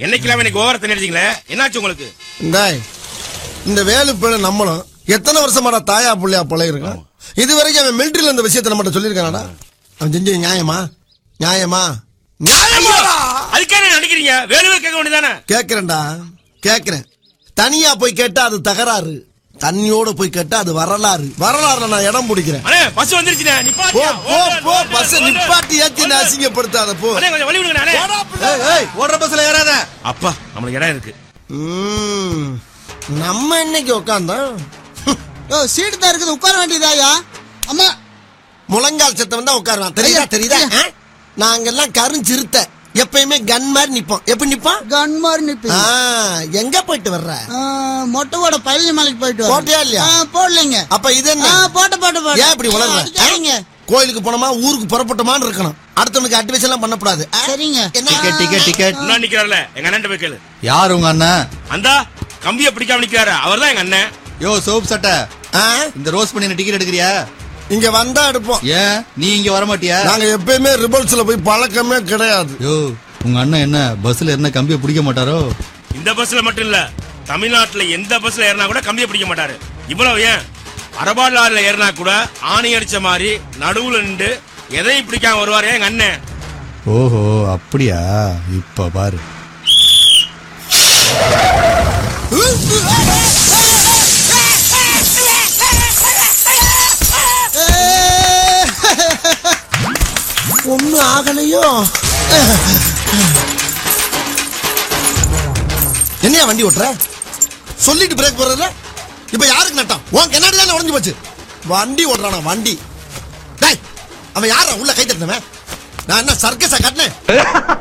என்னைக்கெல்லாம் எனக்கு ஓவர தண்ணி என்னாச்சு உங்களுக்கு? இந்த வேலு பேரு நம்மளும் எத்தனை வருஷமாடா தாயா புள்ளையா பழகிருக்கான். இதுவரைக்கும் அவன் மிலிட்டரியில இந்த விஷயத்த நம்மகிட்ட சொல்லியிருக்கானடா. அவன் செஞ்சது நியாயமா? நியாயமா? நியாயமாடா? அதுக்கே நினைக்கிறீங்க? வேலுவே கேட்க வேண்டியதானே? கேட்கிறேன்டா, கேட்கிறேன். தனியா போய் கேட்டா அது தகராறு, தண்ணியோட போய் கேட்டா அது வரலாறு. வரலாறுல நான் இடம் பிடிக்கிறேன். பஸ் வந்துருச்சுனே, போ போ போ. பஸ் நிப்பாட்டி ஏத்தி அசிங்கப்படுத்தாத போ. கொஞ்சம் வழி விடுங்க. நானே ஓடுற பஸ்ல ஏறாத. அப்பா நம்மளுக்கு இடம் இருக்கு. நம்ம இன்னைக்கு உட்காந்தோம். சீட்டு தான் இருக்குது, உட்கார வேண்டியதாயா? அம்மா முழங்கால் சத்தம் தான் உட்காருவான். தெரியுதா? தெரியுதா? நாங்கெல்லாம் கருஞ்சிருத்த எப்பயுமே கன் மாதிரி நிப்போம். எப்படி நிப்போம்? கன் மாதிரி நிப்போம். எங்க போயிட்டு வர்ற? மொட்டைவோட பழனி மலைக்கு போயிட்டு போட்டியா இல்லையா? போடலைங்க. அப்ப இது என்ன? போட்ட ஏன் இப்படி வளர்ற? கோயிலுக்கு போனோமா ஊருக்கு புறப்பட்டோமான்னு இருக்கணும். அடுத்தவனுக்கு அட்வைஸ் எல்லாம் பண்ணக்கூடாது. சரிங்க. டிக்கெட் நான் நிக்கிறார்ல, எங்க அண்ணன் போய் கேளு. யார் உங்க அண்ணன்? அந்த கம்பியை பிடிக்காம நிக்கிறாரு, அவர் தான் எங்க அண்ணன். யோ சோப் சட்டை, இந்த ரோஸ் பண்ணி டிக்கெட் எடுக்கிறியா? இங்க வந்தா எடுப்போம். ஏன் நீ இங்க வர மாட்டியா? நாங்க எப்பயுமே ரிபல்ஸ்ல போய் பழக்கமே கிடையாது. யோ உங்க அண்ணன் என்ன பஸ்ல என்ன கம்பியை பிடிக்க மாட்டாரோ? இந்த பஸ்ல மட்டும் இல்ல, தமிழ்நாட்டுல எந்த பஸ்ல ஏறினா கூட கம்பியை பிடிக்க மாட்டாரு. இவ்வளவு ஏன் அரபாடு லாரில ஏறினா கூட ஆணி அடிச்ச மாதிரி நடுவுல நின்று எதையும் பிடிக்காம வருவாரு எங்க அண்ணன். ஓஹோ அப்படியா? இப்ப பாரு. ஒன்னும் ஆகலையோ? என்னையா வண்டி ஓட்டுற? சொல்லிட்டு பிரேக் போடுறதுல இப்ப யாருக்கு நட்டம்? உன் கண்ணாடி தானே உடஞ்சு போச்சு. வண்டி ஓட்டுறானா வண்டி? அவன் யாரா உள்ள கை தட்டினவன்? நான் என்ன சர்க்கஸா கட்டினேன்?